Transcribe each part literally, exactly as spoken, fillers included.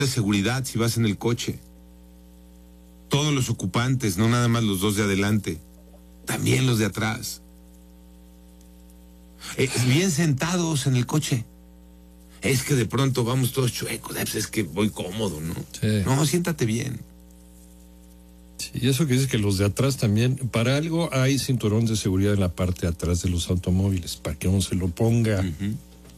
de seguridad si vas en el coche. Todos los ocupantes, no nada más los dos de adelante, también los de atrás. Eh, bien sentados en el coche. Es que de pronto vamos todos chuecos, es que voy cómodo, ¿no? Sí. No, siéntate bien. Sí, y eso que dice que los de atrás también, para algo hay cinturón de seguridad en la parte de atrás de los automóviles, para que uno se lo ponga. Uh-huh.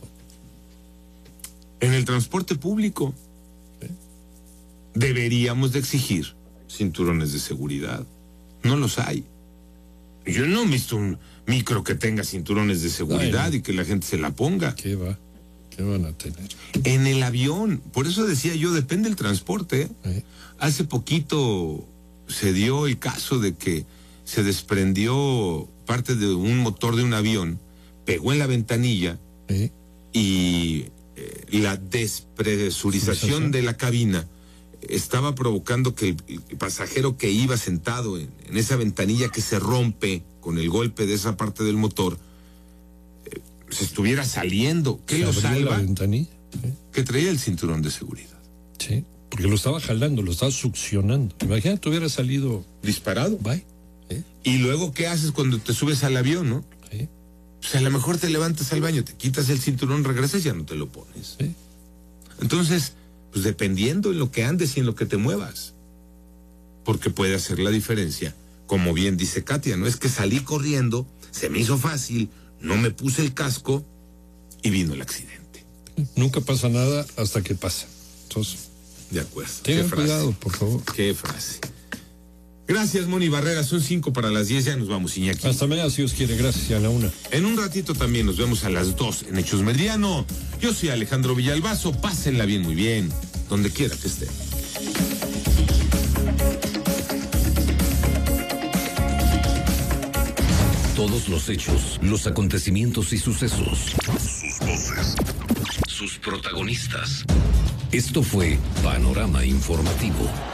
En el transporte público, ¿sí? Deberíamos de exigir cinturones de seguridad. No los hay. Yo no he visto un micro que tenga cinturones de seguridad. Ay, no. Y que la gente se la ponga. ¿Qué va? ¿Qué van a tener? En el avión, por eso decía yo, depende del transporte. ¿Eh? Hace poquito se dio el caso de que se desprendió parte de un motor de un avión, pegó en la ventanilla. ¿Eh? Y eh, la despresurización de la cabina estaba provocando que el, el pasajero que iba sentado en, en esa ventanilla que se rompe con el golpe de esa parte del motor, eh, se estuviera saliendo. ¿Qué lo salva? La ventanilla, ¿sí? Que traía el cinturón de seguridad. Sí, porque lo estaba jalando, lo estaba succionando. Imagínate, hubiera salido disparado. Bye. ¿Sí? Y luego, ¿qué haces cuando te subes al avión, no? Sí. Pues a lo mejor te levantas al baño, te quitas el cinturón, regresas y ya no te lo pones. Sí. Entonces, pues dependiendo en lo que andes y en lo que te muevas, porque puede hacer la diferencia. Como bien dice Katia, no es que salí corriendo, se me hizo fácil, no me puse el casco y vino el accidente. Nunca pasa nada hasta que pasa. Entonces, de acuerdo. Tengan cuidado, por favor. Qué frase. Gracias, Moni Barrera. Son cinco para las diez, ya nos vamos, Iñaki. Hasta mañana, si Dios quiere. Gracias, a la una. En un ratito también nos vemos a las dos en Hechos Meridiano. Yo soy Alejandro Villalbazo. Pásenla bien, muy bien, donde quiera que estén. Todos los hechos, los acontecimientos y sucesos. Sus voces. Sus protagonistas. Esto fue Panorama Informativo.